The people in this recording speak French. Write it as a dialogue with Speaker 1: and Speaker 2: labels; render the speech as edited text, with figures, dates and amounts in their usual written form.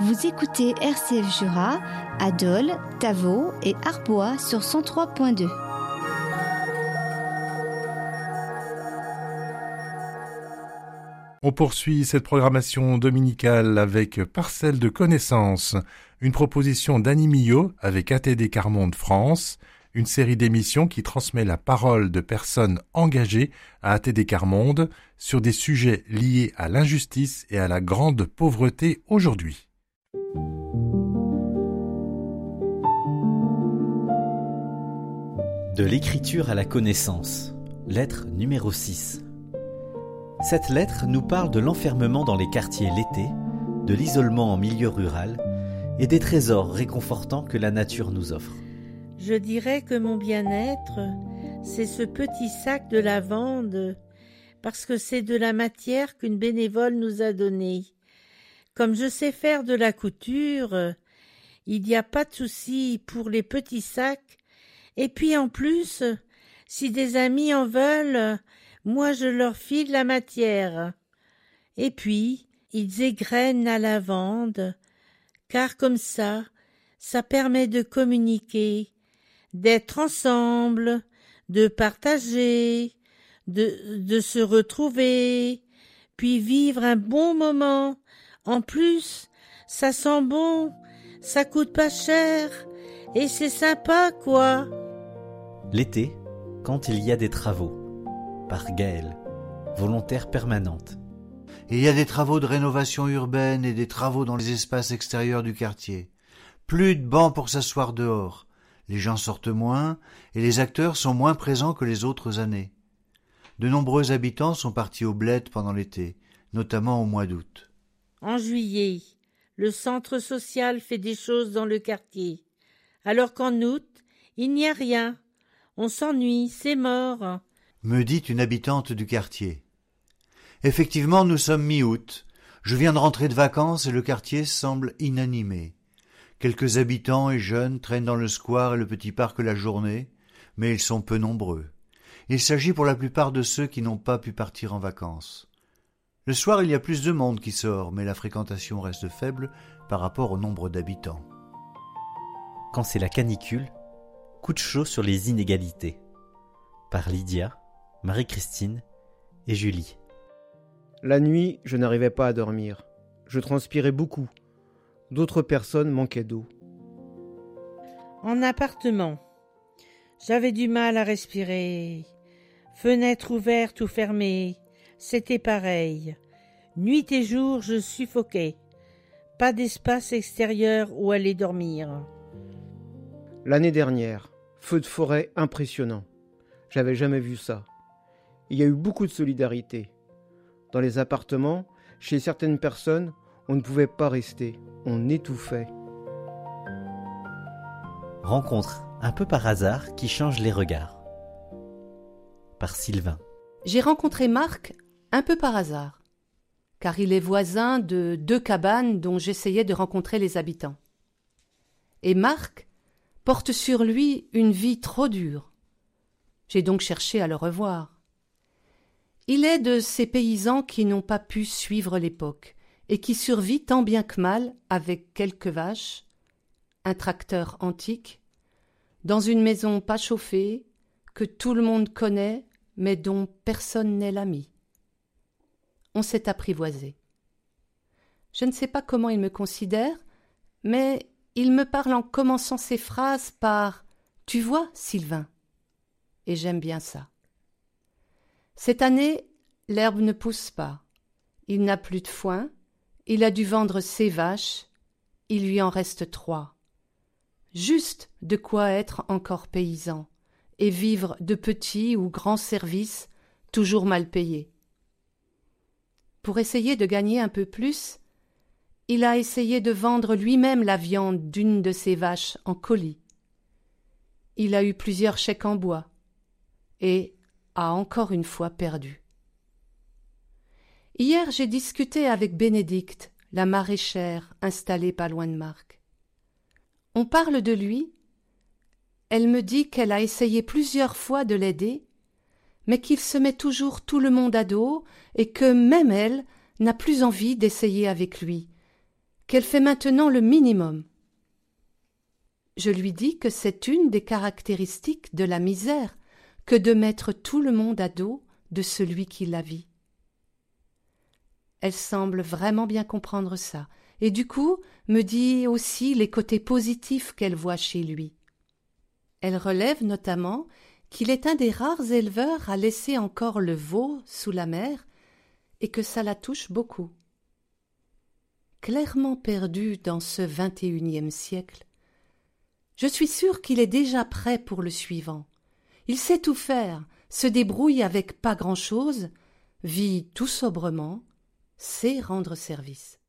Speaker 1: Vous écoutez RCF Jura à Dole, Tavaux et Arbois sur 103.2.
Speaker 2: On poursuit cette programmation dominicale avec Parcelle de connaissances, une proposition d'Annie Millot avec ATD Quart Monde France, une série d'émissions qui transmet la parole de personnes engagées à ATD Quart Monde sur des sujets liés à l'injustice et à la grande pauvreté aujourd'hui.
Speaker 3: De l'écriture à la connaissance, lettre numéro 6. Cette lettre nous parle de l'enfermement dans les quartiers l'été, de l'isolement en milieu rural et des trésors réconfortants que la nature nous offre.
Speaker 4: Je dirais que mon bien-être, c'est ce petit sac de lavande, parce que c'est de la matière qu'une bénévole nous a donnée. Comme je sais faire de la couture, il n'y a pas de souci pour les petits sacs. Et puis en plus, si des amis en veulent, moi je leur file la matière. Et puis, ils égrènent la lavande, car comme ça permet de communiquer, d'être ensemble, de partager, de se retrouver, puis vivre un bon moment. En plus, ça sent bon, ça coûte pas cher, et c'est sympa, quoi.
Speaker 3: L'été, quand il y a des travaux, par Gaëlle, volontaire permanente.
Speaker 5: Il y a des travaux de rénovation urbaine et des travaux dans les espaces extérieurs du quartier. Plus de bancs pour s'asseoir dehors. Les gens sortent moins et les acteurs sont moins présents que les autres années. De nombreux habitants sont partis au bled pendant l'été, notamment au mois d'août.
Speaker 4: En juillet, le centre social fait des choses dans le quartier, alors qu'en août, il n'y a rien. On s'ennuie, c'est mort,
Speaker 5: me dit une habitante du quartier. Effectivement, nous sommes mi-août. Je viens de rentrer de vacances et le quartier semble inanimé. Quelques habitants et jeunes traînent dans le square et le petit parc la journée, mais ils sont peu nombreux. Il s'agit pour la plupart de ceux qui n'ont pas pu partir en vacances. Le soir, il y a plus de monde qui sort, mais la fréquentation reste faible par rapport au nombre d'habitants.
Speaker 3: Quand c'est la canicule, coup de chaud sur les inégalités. Par Lydia, Marie-Christine et Julie.
Speaker 6: La nuit, je n'arrivais pas à dormir. Je transpirais beaucoup. D'autres personnes manquaient d'eau.
Speaker 4: En appartement, j'avais du mal à respirer. Fenêtres ouvertes ou fermées, c'était pareil. Nuit et jour, je suffoquais. Pas d'espace extérieur où aller dormir.
Speaker 6: L'année dernière, feu de forêt impressionnant. J'avais jamais vu ça. Il y a eu beaucoup de solidarité. Dans les appartements, chez certaines personnes, on ne pouvait pas rester. On étouffait.
Speaker 3: Rencontre un peu par hasard qui change les regards. Par Sylvain.
Speaker 7: J'ai rencontré Marc un peu par hasard, car il est voisin de 2 cabanes dont j'essayais de rencontrer les habitants. Et Marc porte sur lui une vie trop dure. J'ai donc cherché à le revoir. Il est de ces paysans qui n'ont pas pu suivre l'époque et qui survit tant bien que mal avec quelques vaches, un tracteur antique, dans une maison pas chauffée, que tout le monde connaît, mais dont personne n'est l'ami. On s'est apprivoisé. Je ne sais pas comment il me considère, mais il me parle en commençant ses phrases par « Tu vois, Sylvain ?» et j'aime bien ça. Cette année, l'herbe ne pousse pas. Il n'a plus de foin, il a dû vendre ses vaches, il lui en reste 3. Juste de quoi être encore paysan et vivre de petits ou grands services toujours mal payés. Pour essayer de gagner un peu plus, il a essayé de vendre lui-même la viande d'une de ses vaches en colis. Il a eu plusieurs chèques en bois et a encore une fois perdu. Hier, j'ai discuté avec Bénédicte, la maraîchère installée pas loin de Marc. On parle de lui. Elle me dit qu'elle a essayé plusieurs fois de l'aider, mais qu'il se met toujours tout le monde à dos et que même elle n'a plus envie d'essayer avec lui, qu'elle fait maintenant le minimum. Je lui dis que c'est une des caractéristiques de la misère que de mettre tout le monde à dos de celui qui la vit. Elle semble vraiment bien comprendre ça, et du coup me dit aussi les côtés positifs qu'elle voit chez lui. Elle relève notamment qu'il est un des rares éleveurs à laisser encore le veau sous la mer et que ça la touche beaucoup. Clairement perdu dans ce 21e siècle, je suis sûre qu'il est déjà prêt pour le suivant. Il sait tout faire, se débrouille avec pas grand-chose, vit tout sobrement, sait rendre service.